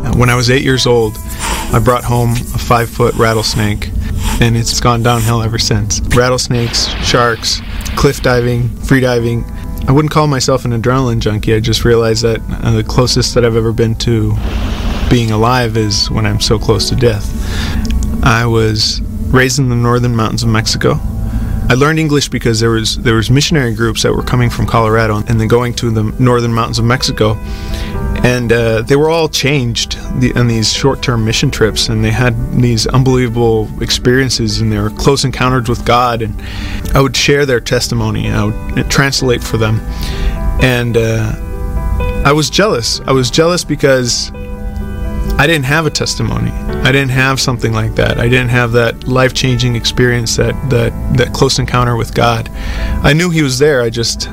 When I was 8 years old, I brought home a 5-foot rattlesnake, and it's gone downhill ever since. Rattlesnakes, sharks, cliff diving, free diving. I wouldn't call myself an adrenaline junkie. I just realized that the closest that I've ever been to being alive is when I'm so close to death. I was raised in the northern mountains of Mexico. I learned English because there was missionary groups that were coming from Colorado and then going to the northern mountains of Mexico. And they were all changed on these short-term mission trips, and they had these unbelievable experiences, and they were close encounters with God. And I would share their testimony, I would translate for them. And I was jealous. I was jealous because I didn't have a testimony. I didn't have something like that. I didn't have that life-changing experience, that close encounter with God. I knew He was there.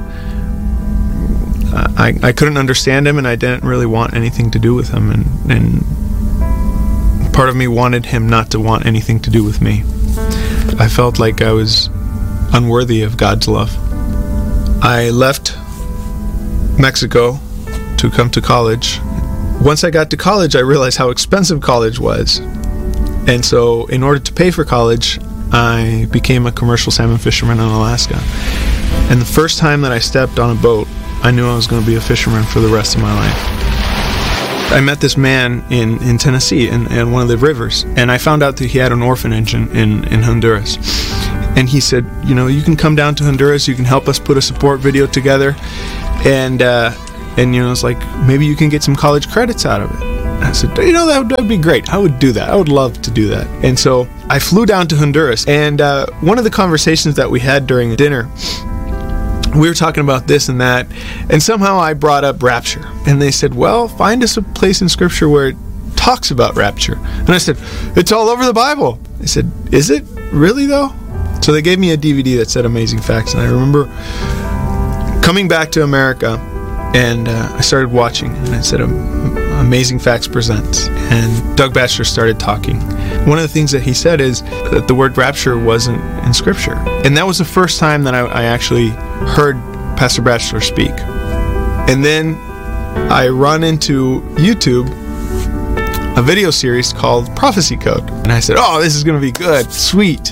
I couldn't understand Him, and I didn't really want anything to do with Him. And part of me wanted Him not to want anything to do with me. I felt like I was unworthy of God's love. I left Mexico to come to college. Once I got to college, I realized how expensive college was. And so in order to pay for college, I became a commercial salmon fisherman in Alaska. And the first time that I stepped on a boat, I knew I was going to be a fisherman for the rest of my life. I met this man in Tennessee, in one of the rivers, and I found out that he had an orphanage in Honduras. And he said, you can come down to Honduras, you can help us put a support video together, and it's like, maybe you can get some college credits out of it. I said, that would be great. I would do that. I would love to do that. And so I flew down to Honduras, and one of the conversations that we had during dinner, we were talking about this and that, and somehow I brought up rapture. And they said, well, find us a place in Scripture where it talks about rapture. And I said, it's all over the Bible. They said, is it really though? So they gave me a DVD that said Amazing Facts, and I remember coming back to America, and I started watching, and it said Amazing Facts Presents, and Doug Batchelor started talking. One of the things that he said is that the word rapture wasn't in Scripture. And that was the first time that I actually heard Pastor Batchelor speak. And then I run into YouTube a video series called Prophecy Code. And I said, oh, this is going to be good, sweet.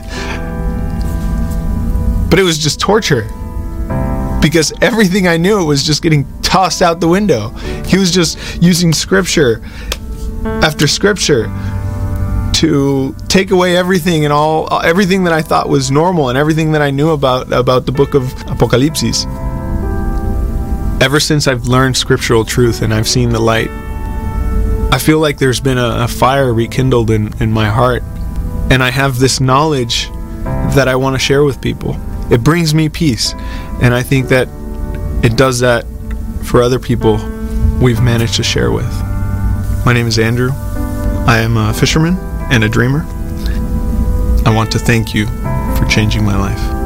But it was just torture, because everything I knew was just getting tossed out the window. He was just using Scripture after Scripture to take away everything and everything that I thought was normal and everything that I knew about the book of Apocalypse. Ever since I've learned scriptural truth and I've seen the light, I feel like there's been a fire rekindled in my heart, and I have this knowledge that I want to share with people. It brings me peace, and I think that it does that for other people we've managed to share with. My name is Andrew. I am a fisherman and a dreamer. I want to thank you for changing my life.